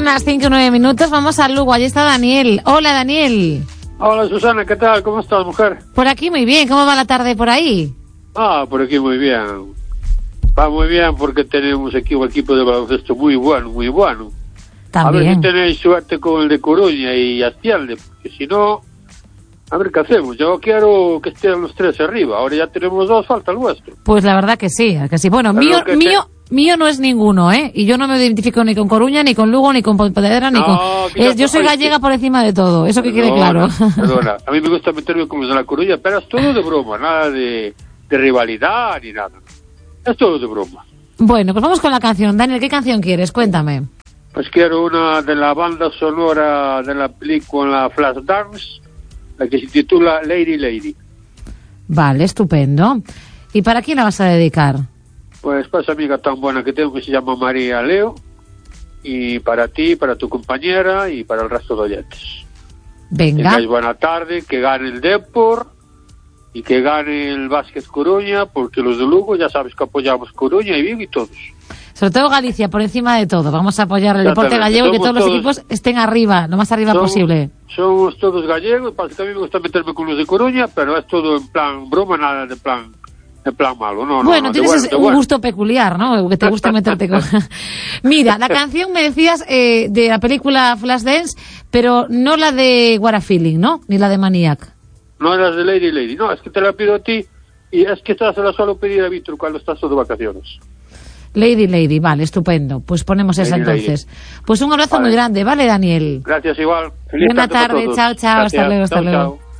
Son las 5:09. Vamos al Lugo. Allí está Daniel. Hola, Daniel. Hola, Susana. ¿Qué tal? ¿Cómo estás, mujer? Por aquí muy bien. ¿Cómo va la tarde por ahí? Por aquí muy bien. Va muy bien porque tenemos aquí un equipo de baloncesto muy bueno, muy bueno. También. A ver si tenéis suerte con el de Coruña y Astialde, porque si no, a ver qué hacemos. Yo quiero que estén los tres arriba. Ahora ya tenemos dos, falta el vuestro. Pues la verdad que sí, que sí. Bueno, mío no es ninguno, ¿eh? Y yo no me identifico ni con Coruña, ni con Lugo, ni con Pontevedra, ni con... yo soy gallega por encima de todo, eso que quede claro. Perdona, a mí me gusta meterme con los de La Coruña, pero es todo de broma, nada de rivalidad ni nada. Es todo de broma. Bueno, pues vamos con la canción. Daniel, ¿qué canción quieres? Cuéntame. Pues quiero una de la banda sonora de la película Flashdance, la que se titula Lady Lady. Vale, estupendo. ¿Y para quién la vas a dedicar? Pues para esa amiga tan buena que tengo que se llama María Leo, y para ti, para tu compañera y para el resto de oyentes. Venga. Tengáis buena tarde, que gane el Depor y que gane el Vázquez Coruña, porque los de Lugo ya sabes que apoyamos Coruña y Vigo y todos. Sobre todo Galicia, por encima de todo. Vamos a apoyar el deporte gallego y que todos los equipos estén arriba, lo más arriba posible. Somos todos gallegos, pasa que a mí me gusta meterme con los de Coruña, pero es todo en plan broma, nada de plan malo. No, tienes un gusto peculiar, ¿no? Que te gusta meterte con... Mira, la canción me decías de la película Flashdance, pero no la de What a Feeling, ¿no? Ni la de Maniac. No, las de Lady Lady. No, es que te la pido a ti y es que esta se la suelo pedir a Víctor cuando estás de vacaciones. Lady Lady, vale, estupendo. Pues ponemos esa entonces. Pues un abrazo muy grande, ¿vale, Daniel? Gracias, igual. Buena tarde, chao, Gracias. hasta luego.